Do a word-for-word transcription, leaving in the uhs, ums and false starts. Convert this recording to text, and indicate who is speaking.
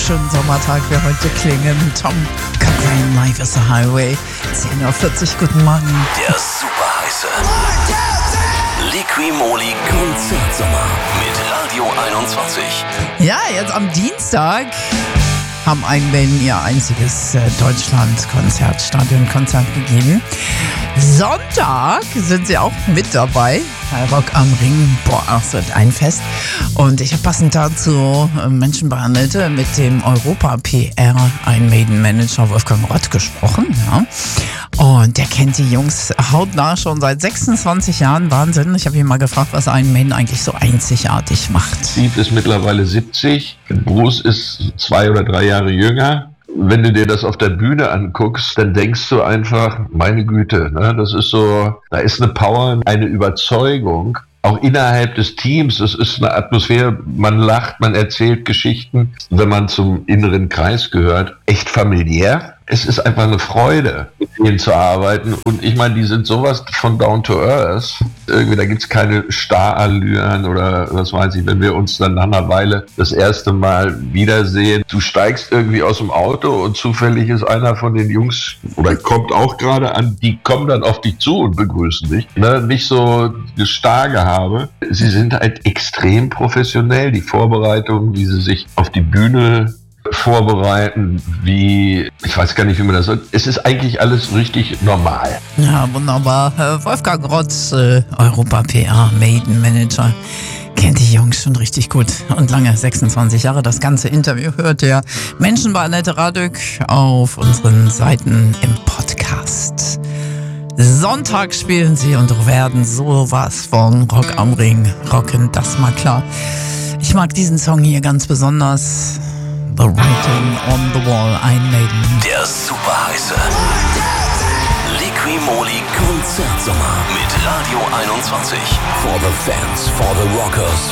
Speaker 1: schönen Sommertag wie heute klingen. Tom Cochrane, Life is a Highway. zehn Uhr vierzig, guten Morgen.
Speaker 2: Der super heiße Liqui-Moly Konzertsommer mit Radio einundzwanzig.
Speaker 1: Ja, jetzt am Dienstag haben Iron Maiden ihr einziges äh, Deutschland-Konzert, Stadionkonzert gegeben. Sonntag sind sie auch mit dabei bei Rock am Ring. Boah, das wird ein Fest. Und ich habe passend dazu äh, Menschen behandelt mit dem Europa-P R Iron Maiden-Manager Wolfgang Rott gesprochen. Ja. Und der kennt die Jungs hautnah schon seit sechsundzwanzig Jahren. Wahnsinn. Ich habe ihn mal gefragt, was Iron Maiden eigentlich so einzigartig macht.
Speaker 3: Steve ist mittlerweile siebzig. Bruce ist zwei oder drei Jahre jünger. Wenn du dir das auf der Bühne anguckst, dann denkst du einfach, meine Güte, ne, das ist so, da ist eine Power, eine Überzeugung, auch innerhalb des Teams. Es ist eine Atmosphäre, man lacht, man erzählt Geschichten, wenn man zum inneren Kreis gehört, echt familiär. Es ist einfach eine Freude, mit denen zu arbeiten. Und ich meine, die sind sowas von down to earth. Irgendwie, da gibt's keine Starallüren oder was weiß ich, wenn wir uns dann nach einer Weile das erste Mal wiedersehen. Du steigst irgendwie aus dem Auto und zufällig ist einer von den Jungs oder kommt auch gerade an, die kommen dann auf dich zu und begrüßen dich. Ne? Nicht so eine Stargehabe. Sie sind halt extrem professionell. Die Vorbereitung, wie sie sich auf die Bühne vorbereiten, wie, ich weiß gar nicht, wie man das sagt. Es ist eigentlich alles richtig normal.
Speaker 1: Ja, wunderbar. Wolfgang Rott, äh, Europa-P R Maiden Manager, kennt die Jungs schon richtig gut und lange, sechsundzwanzig Jahre. Das ganze Interview hört ihr Menschen bei Annette Radück auf unseren Seiten im Podcast. Sonntag spielen sie und werden sowas von Rock am Ring rocken, das mal klar. Ich mag diesen Song hier ganz besonders. The Writing on the Wall, Iron Maiden.
Speaker 2: Der super heiße Liqui-Moly Konzertsommer mit Radio einundzwanzig. For the fans, for the rockers,